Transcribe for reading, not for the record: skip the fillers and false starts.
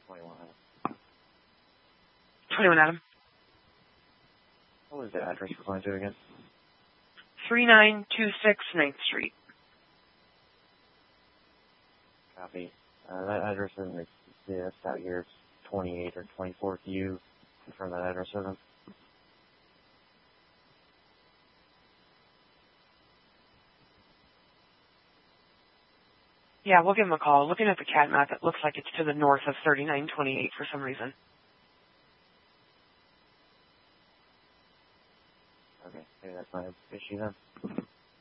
21. 21, Adam. What was the address we're going to again? 3926 9th Street. Copy. That address doesn't exist out here. It's 28 or 24. Can you confirm that address with them? Yeah, we'll give him a call. Looking at the CAD map, it looks like it's to the north of 3928 for some reason. Okay, maybe that's my issue then.